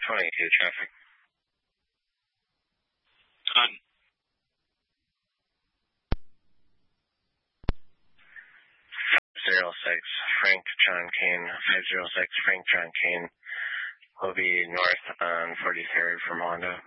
22 traffic. Done. 506 Frank John Kane. 506 Frank John Kane will be north on 43rd from Honda.